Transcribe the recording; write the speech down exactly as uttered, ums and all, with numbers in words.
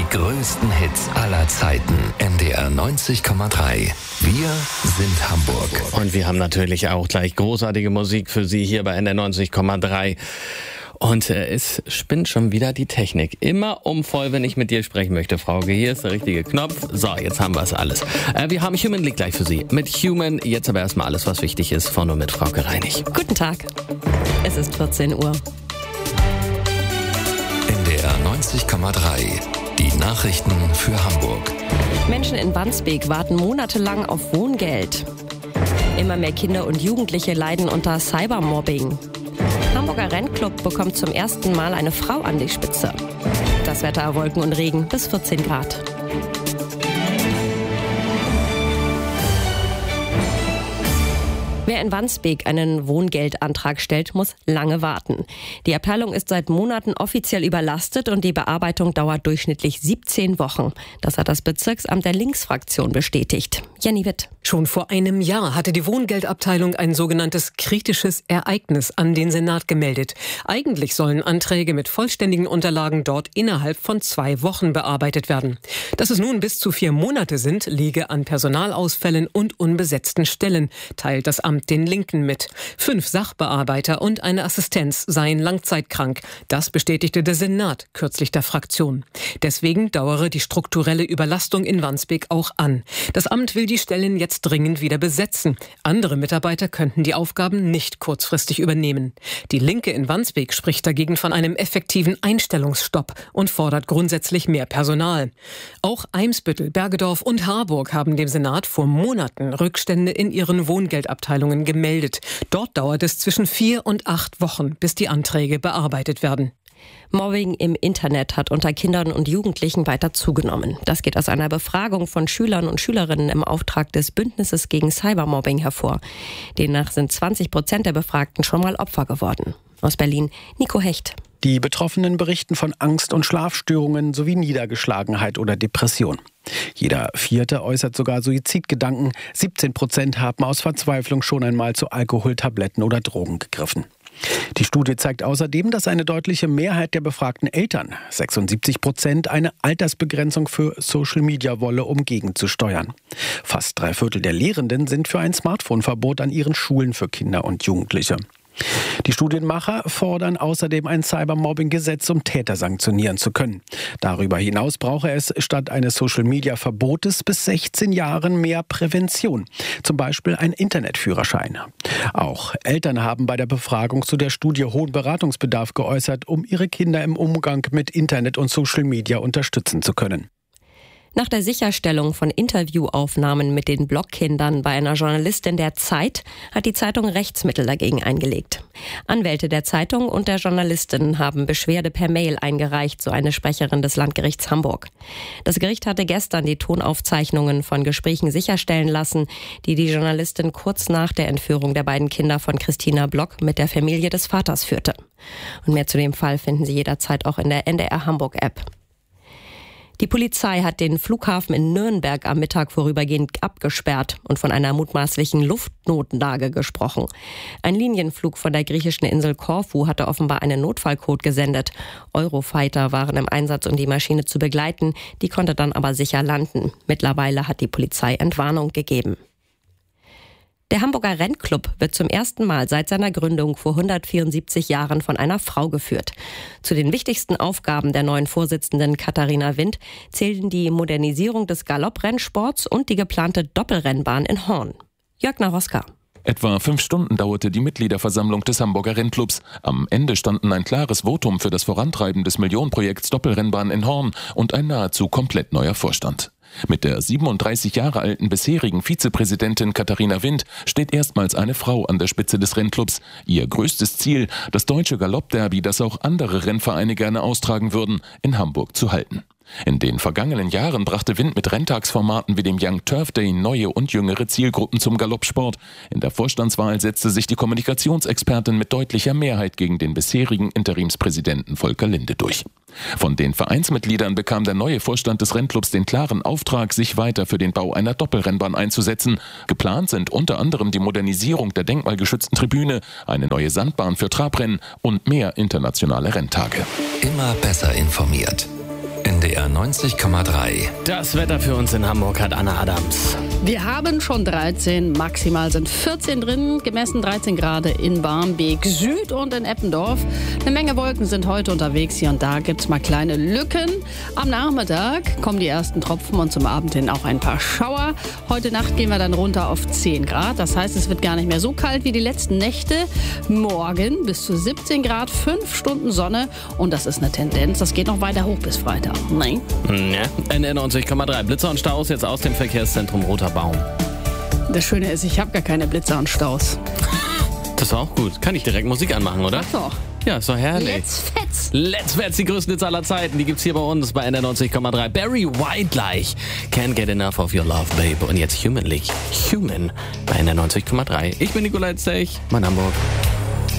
Die größten Hits aller Zeiten. N D R neunzig Komma drei. Wir sind Hamburg. Und wir haben natürlich auch gleich großartige Musik für Sie hier bei N D R neunzig Komma drei. Und äh, es spinnt schon wieder die Technik. Immer um voll, wenn ich mit dir sprechen möchte, Frauke. Hier ist der richtige Knopf. So, jetzt haben wir es alles. Äh, wir haben Human League gleich für Sie. Mit Human, jetzt aber erstmal alles, was wichtig ist, von und mit Frauke Reinig. Guten Tag. Es ist vierzehn Uhr. N D R neunzig Komma drei. Die Nachrichten für Hamburg. Menschen in Wandsbek warten monatelang auf Wohngeld. Immer mehr Kinder und Jugendliche leiden unter Cybermobbing. Hamburger Rennclub bekommt zum ersten Mal eine Frau an die Spitze. Das Wetter: Wolken und Regen bis vierzehn Grad. Wer in Wandsbek einen Wohngeldantrag stellt, muss lange warten. Die Abteilung ist seit Monaten offiziell überlastet und die Bearbeitung dauert durchschnittlich siebzehn Wochen. Das hat das Bezirksamt der Linksfraktion bestätigt. Jenny Witt. Schon vor einem Jahr hatte die Wohngeldabteilung ein sogenanntes kritisches Ereignis an den Senat gemeldet. Eigentlich sollen Anträge mit vollständigen Unterlagen dort innerhalb von zwei Wochen bearbeitet werden. Dass es nun bis zu vier Monate sind, liege an Personalausfällen und unbesetzten Stellen, teilt das Amt den Linken mit. Fünf Sachbearbeiter und eine Assistenz seien langzeitkrank. Das bestätigte der Senat kürzlich der Fraktion. Deswegen dauere die strukturelle Überlastung in Wandsbek auch an. Das Amt will die Stellen jetzt dringend wieder besetzen. Andere Mitarbeiter könnten die Aufgaben nicht kurzfristig übernehmen. Die Linke in Wandsbek spricht dagegen von einem effektiven Einstellungsstopp und fordert grundsätzlich mehr Personal. Auch Eimsbüttel, Bergedorf und Harburg haben dem Senat vor Monaten Rückstände in ihren Wohngeldabteilungen gemeldet. Dort dauert es zwischen vier und acht Wochen, bis die Anträge bearbeitet werden. Mobbing im Internet hat unter Kindern und Jugendlichen weiter zugenommen. Das geht aus einer Befragung von Schülern und Schülerinnen im Auftrag des Bündnisses gegen Cybermobbing hervor. Demnach sind zwanzig Prozent der Befragten schon mal Opfer geworden. Aus Berlin, Nico Hecht. Die Betroffenen berichten von Angst- und Schlafstörungen sowie Niedergeschlagenheit oder Depression. Jeder Vierte äußert sogar Suizidgedanken. siebzehn Prozent haben aus Verzweiflung schon einmal zu Alkohol, Tabletten oder Drogen gegriffen. Die Studie zeigt außerdem, dass eine deutliche Mehrheit der befragten Eltern, sechsundsiebzig Prozent, eine Altersbegrenzung für Social Media wolle, um gegenzusteuern. Fast drei Viertel der Lehrenden sind für ein Smartphone-Verbot an ihren Schulen für Kinder und Jugendliche. Die Studienmacher fordern außerdem ein Cybermobbing-Gesetz, um Täter sanktionieren zu können. Darüber hinaus brauche es statt eines Social-Media-Verbotes bis sechzehn Jahren mehr Prävention, zum Beispiel ein Internetführerschein. Auch Eltern haben bei der Befragung zu der Studie hohen Beratungsbedarf geäußert, um ihre Kinder im Umgang mit Internet und Social-Media unterstützen zu können. Nach der Sicherstellung von Interviewaufnahmen mit den Blogkindern bei einer Journalistin der Zeit hat die Zeitung Rechtsmittel dagegen eingelegt. Anwälte der Zeitung und der Journalistin haben Beschwerde per Mail eingereicht, so eine Sprecherin des Landgerichts Hamburg. Das Gericht hatte gestern die Tonaufzeichnungen von Gesprächen sicherstellen lassen, die die Journalistin kurz nach der Entführung der beiden Kinder von Christina Block mit der Familie des Vaters führte. Und mehr zu dem Fall finden Sie jederzeit auch in der N D R Hamburg App. Die Polizei hat den Flughafen in Nürnberg am Mittag vorübergehend abgesperrt und von einer mutmaßlichen Luftnotlage gesprochen. Ein Linienflug von der griechischen Insel Korfu hatte offenbar einen Notfallcode gesendet. Eurofighter waren im Einsatz, um die Maschine zu begleiten. Die konnte dann aber sicher landen. Mittlerweile hat die Polizei Entwarnung gegeben. Der Hamburger Rennclub wird zum ersten Mal seit seiner Gründung vor hundertvierundsiebzig Jahren von einer Frau geführt. Zu den wichtigsten Aufgaben der neuen Vorsitzenden Katharina Wind zählen die Modernisierung des Galopprennsports und die geplante Doppelrennbahn in Horn. Jörg Naroska. Etwa fünf Stunden dauerte die Mitgliederversammlung des Hamburger Rennclubs. Am Ende standen ein klares Votum für das Vorantreiben des Millionenprojekts Doppelrennbahn in Horn und ein nahezu komplett neuer Vorstand. Mit der siebenunddreißig Jahre alten bisherigen Vizepräsidentin Katharina Wind steht erstmals eine Frau an der Spitze des Rennclubs. Ihr größtes Ziel, das deutsche Galoppderby, das auch andere Rennvereine gerne austragen würden, in Hamburg zu halten. In den vergangenen Jahren brachte Wind mit Renntagsformaten wie dem Young Turf Day neue und jüngere Zielgruppen zum Galoppsport. In der Vorstandswahl setzte sich die Kommunikationsexpertin mit deutlicher Mehrheit gegen den bisherigen Interimspräsidenten Volker Linde durch. Von den Vereinsmitgliedern bekam der neue Vorstand des Rennclubs den klaren Auftrag, sich weiter für den Bau einer Doppelrennbahn einzusetzen. Geplant sind unter anderem die Modernisierung der denkmalgeschützten Tribüne, eine neue Sandbahn für Trabrennen und mehr internationale Renntage. Immer besser informiert. N D R R neunzig Komma drei. Das Wetter für uns in Hamburg hat Anna Adams. Wir haben schon dreizehn, maximal sind vierzehn drin, gemessen dreizehn Grad in Barmbek Süd und in Eppendorf. Eine Menge Wolken sind heute unterwegs, hier und da gibt es mal kleine Lücken. Am Nachmittag kommen die ersten Tropfen und zum Abend hin auch ein paar Schauer. Heute Nacht gehen wir dann runter auf zehn Grad, das heißt, es wird gar nicht mehr so kalt wie die letzten Nächte. Morgen bis zu siebzehn Grad, fünf Stunden Sonne und das ist eine Tendenz, das geht noch weiter hoch bis Freitag. Nein? Ja. N R neunzig Komma drei, Blitzer und Staus jetzt aus dem Verkehrszentrum Roter Baum. Das Schöne ist, ich habe gar keine Blitzer und Staus. Das ist auch gut. Kann ich direkt Musik anmachen, oder? Ach doch. Ja, ist doch herrlich. Let's fetz. Let's fetz, die größten Hits aller Zeiten. Die gibt's hier bei uns bei N R neunzig Komma drei. Barry White gleich. Can't get enough of your love, babe. Und jetzt Humanly. Human bei N R neunzig Komma drei. Ich bin Nikolai Zech, mein Hamburg.